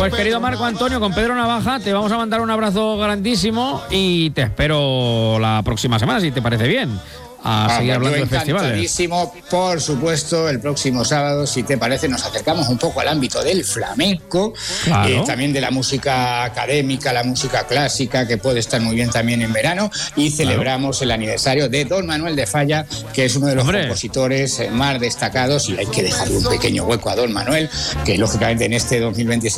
Pues querido Marco Antonio, con Pedro Navaja, te vamos a mandar un abrazo grandísimo y te espero la próxima semana, si te parece bien, a seguir hablando de festivales. Por supuesto, el próximo sábado, si te parece, nos acercamos un poco al ámbito del flamenco, claro. También de la música académica, la música clásica, que puede estar muy bien también en verano, y celebramos el aniversario de Don Manuel de Falla, que es uno de los compositores más destacados, y hay que dejarle un pequeño hueco a Don Manuel, que lógicamente en este 2026